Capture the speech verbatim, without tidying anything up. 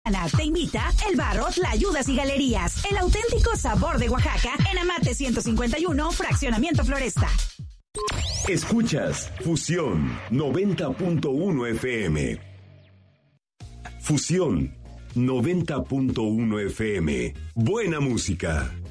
Te invita El Barro, Tlayudas y Galerías. El auténtico sabor de Oaxaca en Amate ciento cincuenta y uno, Fraccionamiento Floresta. Escuchas Fusión noventa punto uno F M. Fusión noventa punto uno F M. Buena música.